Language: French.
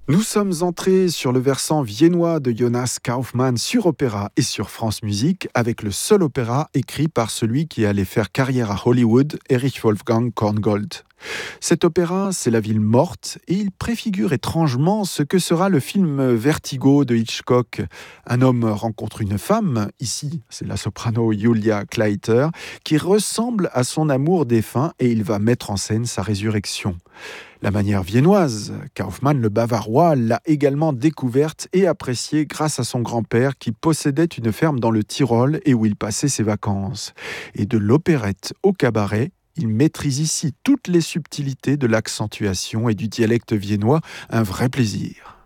Nous sommes entrés sur le versant viennois de Jonas Kaufmann sur Opéra et sur France Musique avec le seul opéra écrit par celui qui allait faire carrière à Hollywood, Erich Wolfgang Korngold. Cet opéra, c'est la ville morte et il préfigure étrangement ce que sera le film Vertigo de Hitchcock. Un homme rencontre une femme, ici c'est la soprano Julia Kleiter, qui ressemble à son amour défunt et il va mettre en scène sa résurrection. La manière viennoise, Kaufmann le Bavarois l'a également découverte et appréciée grâce à son grand-père qui possédait une ferme dans le Tyrol et où il passait ses vacances. Et de l'opérette au cabaret, il maîtrise ici toutes les subtilités de l'accentuation et du dialecte viennois, un vrai plaisir.